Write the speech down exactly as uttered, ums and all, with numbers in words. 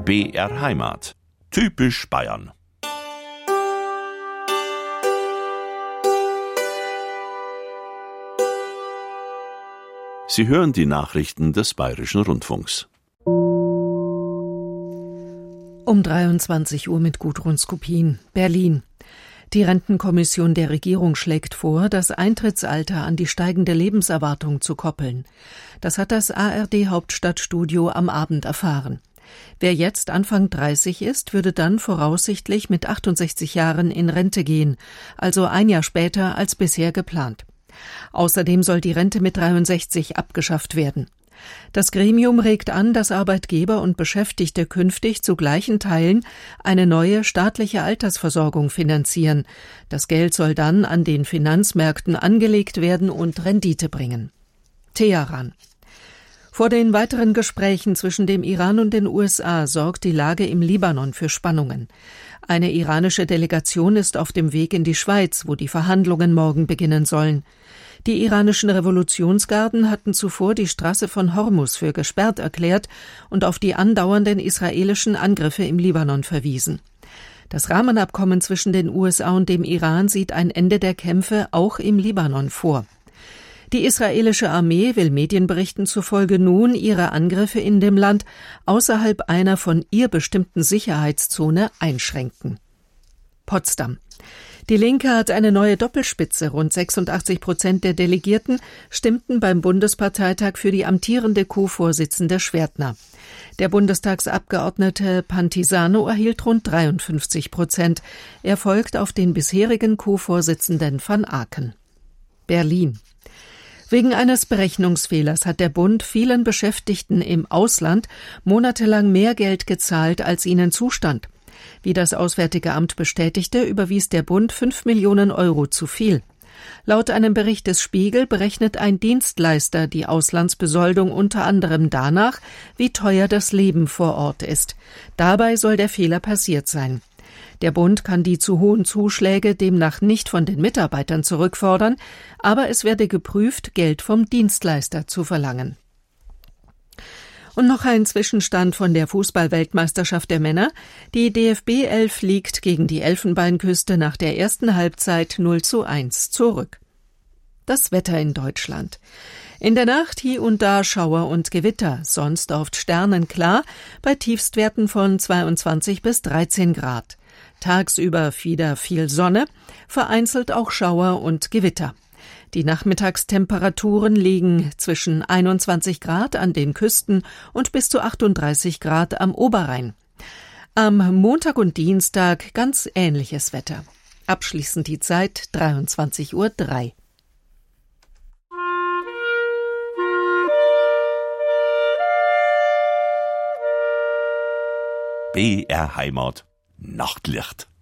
B R Heimat. Typisch Bayern. Sie hören die Nachrichten des Bayerischen Rundfunks. Um dreiundzwanzig Uhr mit Gudrun Skupin, Berlin. Die Rentenkommission der Regierung schlägt vor, das Eintrittsalter an die steigende Lebenserwartung zu koppeln. Das hat das A R D-Hauptstadtstudio am Abend erfahren. Wer jetzt Anfang dreißig ist, würde dann voraussichtlich mit achtundsechzig Jahren in Rente gehen, also ein Jahr später als bisher geplant. Außerdem soll die Rente mit dreiundsechzig abgeschafft werden. Das Gremium regt an, dass Arbeitgeber und Beschäftigte künftig zu gleichen Teilen eine neue staatliche Altersversorgung finanzieren. Das Geld soll dann an den Finanzmärkten angelegt werden und Rendite bringen. Teheran. Vor den weiteren Gesprächen zwischen dem Iran und den U S A sorgt die Lage im Libanon für Spannungen. Eine iranische Delegation ist auf dem Weg in die Schweiz, wo die Verhandlungen morgen beginnen sollen. Die iranischen Revolutionsgarden hatten zuvor die Straße von Hormuz für gesperrt erklärt und auf die andauernden israelischen Angriffe im Libanon verwiesen. Das Rahmenabkommen zwischen den U S A und dem Iran sieht ein Ende der Kämpfe auch im Libanon vor. Die israelische Armee will Medienberichten zufolge nun ihre Angriffe in dem Land außerhalb einer von ihr bestimmten Sicherheitszone einschränken. Potsdam. Die Linke hat eine neue Doppelspitze. Rund sechsundachtzig Prozent der Delegierten stimmten beim Bundesparteitag für die amtierende Co-Vorsitzende Schwertner. Der Bundestagsabgeordnete Pantisano erhielt rund dreiundfünfzig Prozent. Er folgt auf den bisherigen Co-Vorsitzenden van Aken. Berlin. Wegen eines Berechnungsfehlers hat der Bund vielen Beschäftigten im Ausland monatelang mehr Geld gezahlt, als ihnen zustand. Wie das Auswärtige Amt bestätigte, überwies der Bund fünf Millionen Euro zu viel. Laut einem Bericht des Spiegel berechnet ein Dienstleister die Auslandsbesoldung unter anderem danach, wie teuer das Leben vor Ort ist. Dabei soll der Fehler passiert sein. Der Bund kann die zu hohen Zuschläge demnach nicht von den Mitarbeitern zurückfordern, aber es werde geprüft, Geld vom Dienstleister zu verlangen. Und noch ein Zwischenstand von der Fußball-Weltmeisterschaft der Männer. Die D F B elf liegt gegen die Elfenbeinküste nach der ersten Halbzeit null zu eins zurück. Das Wetter in Deutschland. In der Nacht hier und da Schauer und Gewitter, sonst oft sternenklar, bei Tiefstwerten von zweiundzwanzig bis dreizehn Grad. Tagsüber wieder viel Sonne, vereinzelt auch Schauer und Gewitter. Die Nachmittagstemperaturen liegen zwischen einundzwanzig Grad an den Küsten und bis zu achtunddreißig Grad am Oberrhein. Am Montag und Dienstag ganz ähnliches Wetter. Abschließend die Zeit dreiundzwanzig Uhr drei. B R Heimat. Nachtlicht.